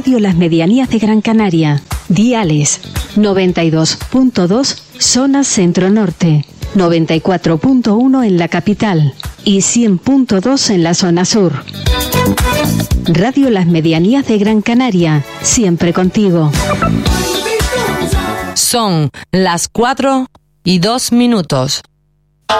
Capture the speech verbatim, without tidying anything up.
Radio Las Medianías de Gran Canaria. Diales noventa y dos punto dos zona centro-norte, noventa y cuatro punto uno en la capital y cien punto dos en la zona sur. Radio Las Medianías de Gran Canaria, siempre contigo. Son las cuatro y dos minutos.